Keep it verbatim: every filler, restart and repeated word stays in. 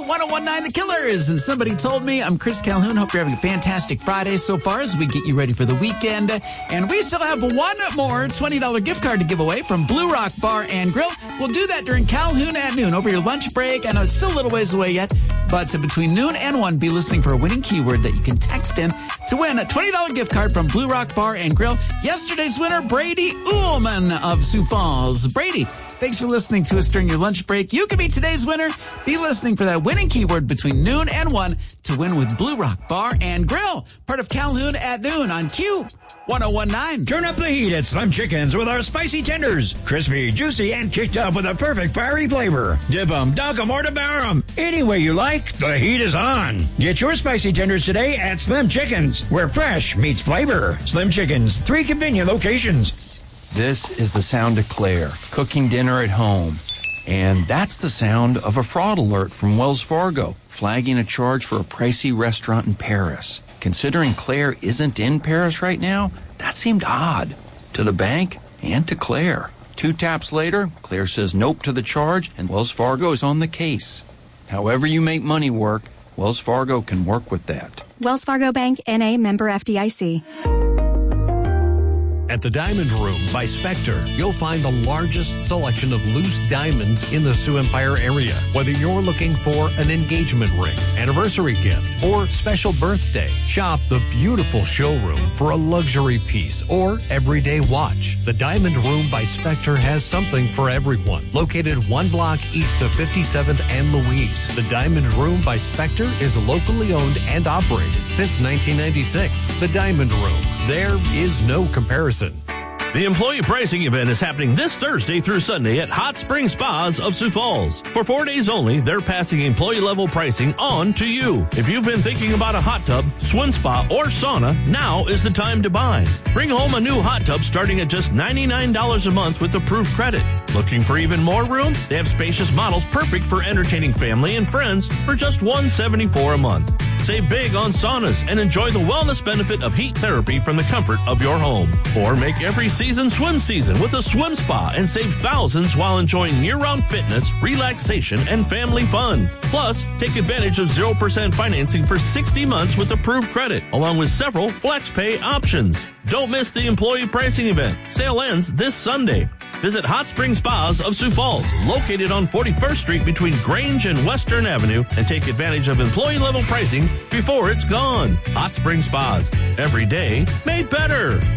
one oh one nine The Killers. And somebody told me, I'm Chris Calhoun. Hope you're having a fantastic Friday so far as we get you ready for the weekend. And we still have one more twenty dollars gift card to give away from Blue Rock Bar and Grill. We'll do that during Calhoun at noon over your lunch break. I know it's still a little ways away yet, but between noon and one, be listening for a winning keyword that you can text in to win a twenty dollars gift card from Blue Rock Bar and Grill. Yesterday's winner, Brady Ullman of Sioux Falls. Brady, thanks for listening to us during your lunch break. You can be today's winner. Be listening for that winning keyword between noon and one to win with Blue Rock Bar and Grill, part of Calhoun at noon on Q one oh one nine. Turn up the heat at Slim Chickens with our spicy tenders. Crispy, juicy, and kicked up with a perfect fiery flavor. Dip 'em, dunk 'em, or devour 'em. Any way you like, the heat is on. Get your spicy tenders today at Slim Chickens, where fresh meets flavor. Slim Chickens, three convenient locations. This is the sound of Claire, cooking dinner at home. And that's the sound of a fraud alert from Wells Fargo, flagging a charge for a pricey restaurant in Paris. Considering Claire isn't in Paris right now, that seemed odd to the bank and to Claire. Two taps later, Claire says nope to the charge, and Wells Fargo is on the case. However you make money work, Wells Fargo can work with that. Wells Fargo Bank, N A, member F D I C. At the Diamond Room by Spectre, you'll find the largest selection of loose diamonds in the Sioux Empire area. Whether you're looking for an engagement ring, anniversary gift, or special birthday, shop the beautiful showroom for a luxury piece or everyday watch. The Diamond Room by Spectre has something for everyone. Located one block east of fifty-seventh and Louise, the Diamond Room by Spectre is locally owned and operated since nineteen ninety-six. The Diamond Room. There is no comparison. The employee pricing event is happening this Thursday through Sunday at Hot Spring Spas of Sioux Falls. For four days only, they're passing employee-level pricing on to you. If you've been thinking about a hot tub, swim spa, or sauna, now is the time to buy. Bring home a new hot tub starting at just ninety-nine dollars a month with approved credit. Looking for even more room? They have spacious models perfect for entertaining family and friends for just one hundred seventy-four dollars a month. Save big on saunas and enjoy the wellness benefit of heat therapy from the comfort of your home. Or make every season swim season with a swim spa and save thousands while enjoying year-round fitness, relaxation, and family fun. Plus, take advantage of zero percent financing for sixty months with approved credit, along with several flex pay options. Don't miss the employee pricing event. Sale ends this Sunday. Visit Hot Spring Spas of Sioux Falls, located on forty-first Street between Grange and Western Avenue, and take advantage of employee-level pricing before it's gone. Hot Spring Spas. Every day made better.